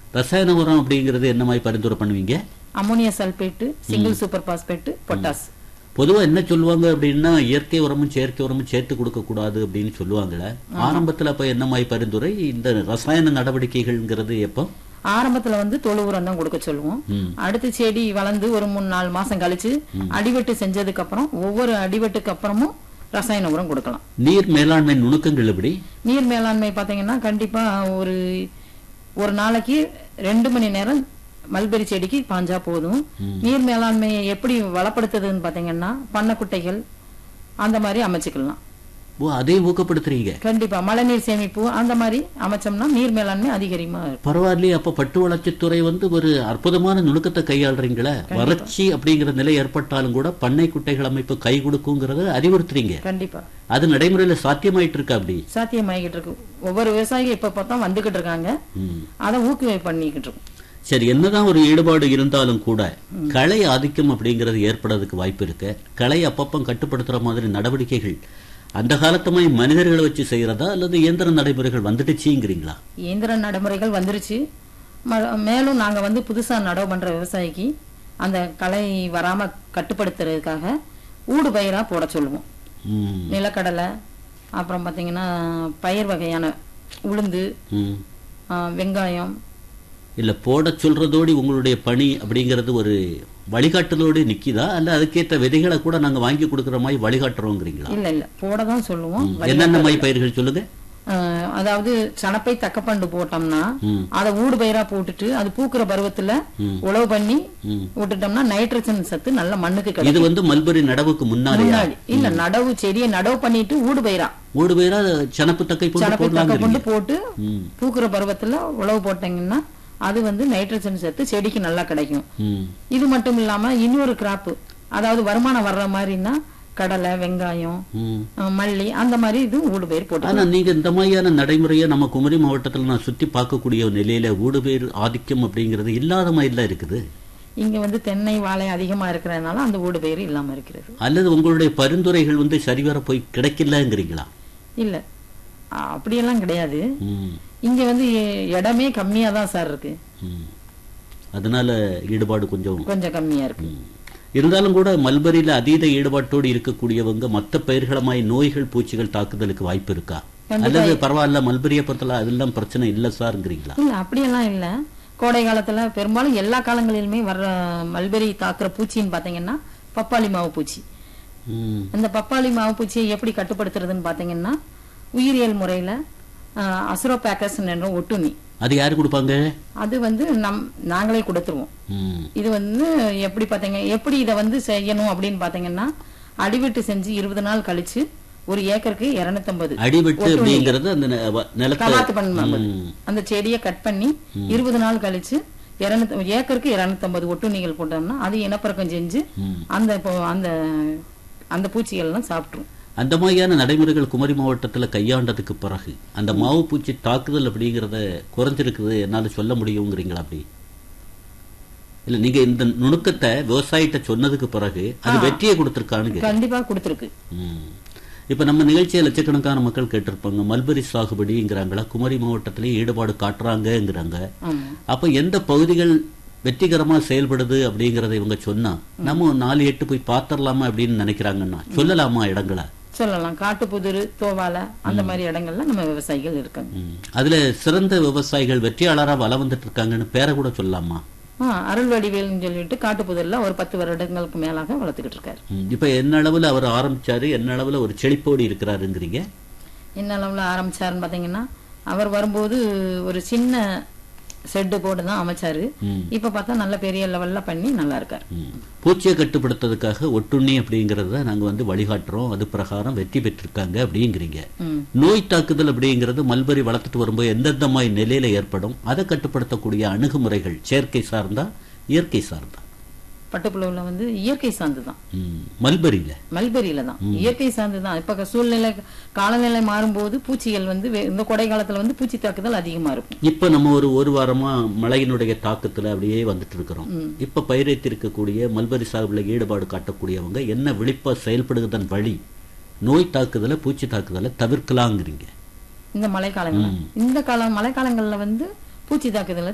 ரசாயன உரம் அப்படிங்கிறது என்ன மாதிரி பரிந்துரை பண்ணுவீங்க? Ammonia sulphate, single super phosphate, potash. பொதுவா என்ன சொல்லுவாங்க அப்படின்னா இயற்கை உரமும் செயற்கை உரமும் சேர்த்து கொடுக்க கூடாது அப்படின்னு சொல்லுவாங்களே. ஆரம்பத்துல அப்ப என்ன மாதிரி பரிந்துரை? இந்த ரசாயன நடவடிக்கைகள்ங்கிறது எப்போ? ஆரம்பத்துல வந்து தொழு உரம் தான் கொடுக்க சொல்லுவோம். அடுத்து செடி வளர்ந்து ஒரு 3-4 மாசம் கழிச்சு அடிவெட்டு செஞ்சதுக்கு அப்புறம் ஒவ்வொரு அடிவெட்டுக்கு அப்புறமும் ரசாயன உரம் கொடுக்கலாம். நீர் மேலாண்மை நுணுக்கங்கள் எப்படி? நீர் மேலாண்மை பாத்தீங்கன்னா கண்டிப்பா ஒரு நாளைக்கு 2 மணி நேரம் மல்பெரி செடிக்கு பாஞ்சா போதும். நீர் மேலாண்மையை எப்படி வளப்படுத்துதுன்னு பாத்தீங்கன்னா பண்ணக்குட்டைகள் அந்த மாதிரி அமைச்சுக்கலாம். அதையும் ஊக்கப்படுத்துறீங்க? கண்டிப்பா. மழைநீர் சேமிப்பு அந்த மாதிரி அமைச்சோம்னா நீர் மேலாண்மை அதிகரிமா இருக்கும். பரவாயில்லையே. அப்ப பட்டு வளர்ச்சித்துறை வந்து ஒரு அற்புதமான நுணுக்கத்தை கையாளுறீங்களே. வறட்சி அப்படிங்கிற நிலை ஏற்பட்டாலும் கூட பண்ணை குட்டைகள் அமைப்பு கை கொடுக்குங்கிறத அறிவுறுத்துறீங்க. கண்டிப்பா. அது நடைமுறையில சாத்தியமாயிட்டு இருக்கா? அப்படி சாத்தியமாயிட்டு இருக்கு. ஒவ்வொரு விவசாயிகள் இப்ப பார்த்தா வந்துகிட்டு இருக்காங்க. அதை ஊக்குவிப்பு பண்ணிக்கிட்டு இருக்கும். சரி, என்னதான் ஒரு ஈடுபாடு இருந்தாலும் கூட களை ஆதிக்கம் அப்படிங்கிறது ஏற்படுறதுக்கு வாய்ப்பு இருக்கு. களை அப்பப்போ கட்டுப்படுத்துற மாதிரி நடவடிக்கைகள் அந்த காலத்து மாதிரி மனிதர்களை வச்சு செய்யறதா அல்லது இயந்திர நடைமுறைகள் வந்துட்டுச்சுங்கிறீங்களா? இயந்திர நடைமுறைகள் வந்துருச்சு. மேலும் நாங்க வந்து புதுசா நடவு பண்ற விவசாயிக்கு அந்த களை வராம கட்டுப்படுத்துறதுக்காக ஊடு பயிரா போட சொல்லுவோம். நிலக்கடலை, அப்புறம் பாத்தீங்கன்னா பயிர் வகையான உளுந்து, வெங்காயம். இல்ல போட சொல்றதோடு உங்களுடைய பணி அப்படிங்கறது ஒரு வழிகாட்டுதலோடு நிக்குதா அல்ல அதுக்கேற்ற விதைகளை கூட நாங்க வாங்கி கொடுக்கற மாதிரி வழிகாட்டுறோங்கிறீங்களா? இல்ல இல்ல, போடதான் சொல்லுவோம். என்னென்ன மாதிரி பயிர்கள் சொல்லுங்க. அதாவது சணப்பை தக்கப்பண்டு போட்டோம்னா அதை ஊடு பயிரா போட்டுட்டு அது பூக்குற பருவத்துல உழவு பண்ணி விட்டுட்டோம்னா நைட்ரஜன் சத்து நல்ல மண்ணுக்கு கிடைக்கும். இது வந்து மல்பெரி நடவுக்கு முன்னாடி இல்ல, நடவு செடியை நடவு பண்ணிட்டு ஊடு பயிரா சணப்பு தக்கை போட்டு பூக்குற பருவத்துல உழவு போட்டீங்கன்னா அது வந்து நைட்ரஜன் சத்து செடிக்கு நல்லா கிடைக்கும். இது மட்டும் இல்லாம இன்னொரு கிராப், அதாவது வருமானம் வர்ற மாதிரின்னா கடலை, வெங்காயம், மல்லி அந்த மாதிரி இது ஊடுபயிர் போட்டு. ஆனா நீங்க இந்த மாதிரியான நடைமுறையை நம்ம குமரி மாவட்டத்தில் நான் சுத்தி பார்க்கக்கூடிய நிலையில ஊடுபயிர் ஆதிக்கம் அப்படிங்கிறது இல்லாத மாதிரி தான் இருக்குது. இங்க வந்து தென்னை, வாழை அதிகமா இருக்கிறதுனால அந்த ஊடுபயிர் இல்லாம இருக்கிறது. அல்லது உங்களுடைய பரிந்துரைகள் வந்து சரிவர போய் கிடைக்கலங்கிறீங்களா? இல்ல, அப்படியெல்லாம் கிடையாது. இங்க வந்து இடமே கம்மியா தான் சார் இருக்கு. அதனால ஈடுபாடு கொஞ்சம் கம்மியா இருக்கு. இருந்தாலும் கூட மல்பெரியில அதீத ஈடுபாட்டோடு இருக்கக்கூடியவங்க மற்ற பயிர்களமாய் நோய்கள், பூச்சிகள் தாக்குதலுக்கு வாய்ப்பு இருக்கா? அல்லது பரவாயில்ல மல்பெரியை பொறுத்தல அதெல்லாம் பிரச்சனை இல்ல சார்ங்கிறீங்களா? இல்ல, அப்படியெல்லாம் இல்ல. கோடை காலத்துல பெரும்பாலும் எல்லா காலங்களிலுமே வர்ற மல்பெரி தாக்குற பூச்சின்னு பாத்தீங்கன்னா பப்பாளி மாவு பூச்சி. அந்த பப்பாளி மாவு பூச்சியை எப்படி கட்டுப்படுத்துறதுன்னு பாத்தீங்கன்னா உயிரியல் முறையில அசுரோபாக்கஸ் என்ற ஒட்டுண்ணி. அது யாரு கொடுப்பாங்க? அது வந்து நாங்களே கொடுத்துருவோம். இது வந்து எப்படி பாத்தீங்க, எப்படி இதை வந்து செய்யணும் அப்படின்னு பாத்தீங்கன்னா அடிவெட்டு செஞ்சு 20 நாள் கழிச்சு ஒரு ஏக்கருக்கு 250 அடிவெட்டு அப்படிங்கிறது அந்த செடியை கட் பண்ணி 20 நாள் கழிச்சு ஏக்கருக்கு 250 ஒட்டுண்ணிகள் போட்டோம்னா அது இனப்பெருக்கம் செஞ்சு அந்த பூச்சிகள் எல்லாம் சாப்பிட்டுரும். அந்த மாதிரியான நடைமுறைகள் குமரி மாவட்டத்தில் கையாண்டதுக்கு பிறகு அந்த மாவு பூச்சி தாக்குதல் அப்படிங்கறத குறைஞ்சிருக்குது என்னால சொல்ல முடியுங்கிறீங்களா? அப்படி இல்ல, நீங்க இந்த நுணுக்கத்தை விவசாயிட்ட சொன்னதுக்கு பிறகு அது வெற்றியை கொடுத்திருக்கானு? கண்டிப்பா கொடுத்திருக்கு. இப்ப நம்ம நிகழ்ச்சியை லட்சக்கணக்கான மக்கள் கேட்டிருப்பாங்க. மல்பெரி சாகுபடிங்கிறாங்களா, குமரி மாவட்டத்திலேயே ஈடுபாடு காட்டுறாங்கிறாங்க. அப்ப எந்த பகுதிகள் வெற்றிகரமா செயல்படுது அப்படிங்கறத இவங்க சொன்னா நம்ம 4-8 போய் பாத்திரலாமா அப்படின்னு நினைக்கிறாங்கன்னா சொல்லலாமா? இடங்களா சொல்லலாம். காட்டுப்புதிர், தோவாலை அந்த மாதிரி இடங்கள்ல நம்ம விவசாயிகள் இருக்காங்க. அதுல சிறந்த விவசாயிகள் வெற்றியாளரா வள வந்துட்டு இருக்காங்கன்னு பேரை கூட சொல்லலாமா? அருள்வடிவேல்னு சொல்லிட்டு காட்டுப்புதிர்ல ஒரு 10 வருடங்களுக்கு மேலாக வளர்த்துக்கிட்டு இருக்காரு. இப்ப என்ன அளவுல அவர் ஆரம்பிச்சாரு, என்ன அளவுல ஒரு செழிப்போடு இருக்கிறாருங்கிறீங்க? என்ன அளவுல ஆரம்பிச்சாருன்னு பாத்தீங்கன்னா அவர் வரும்போது ஒரு சின்ன செட்டு போட்டு தான் அமைச்சாரு. இப்ப பார்த்தா நல்ல பெரிய லெவல்ல பண்ணி நல்லா இருக்காரு. பூச்சியை கட்டுப்படுத்துறதுக்காக ஒட்டுண்ணி அப்படிங்கறத நாங்க வந்து வழிகாட்டுறோம். அது பிரகாரம் வெற்றி பெற்றிருக்காங்க அப்படிங்கிறீங்க. நோய் தாக்குதல் அப்படிங்கிறது மல்பெரி வளர்த்துட்டு வரும்போது எந்தெந்த மாதிரி நிலையில ஏற்படும், அதை கட்டுப்படுத்தக்கூடிய அணுகுமுறைகள் செயற்கை சார்ந்தா இயற்கை சார்ந்தா? பட்டுப்புழுவுல வந்து இயற்கை சார்ந்துதான். மல்பெரியில தான் இயற்கை சார்ந்துதான். இப்ப சூழ்நிலை காலநிலை மாறும்போது பூச்சிகள் வந்து இந்த கோடை காலத்துல வந்து பூச்சி தாக்குதல் அதிகமா இருக்கும். இப்ப நம்ம ஒரு வாரமா மழையினுடைய தாக்கத்துல அப்படியே வந்துட்டு இருக்கிறோம். இப்ப பயிரைத்திருக்கக்கூடிய மல்பெரி சாகுபடியில ஈடுபாடு காட்டக்கூடியவங்க என்ன விழிப்பா செயல்படுவதன் வழி நோய் தாக்குதல, பூச்சி தாக்குதல தவிர்க்கலாங்கிறீங்க? இந்த மழைக்காலங்கள்ல வந்து பூச்சி தாக்குதலை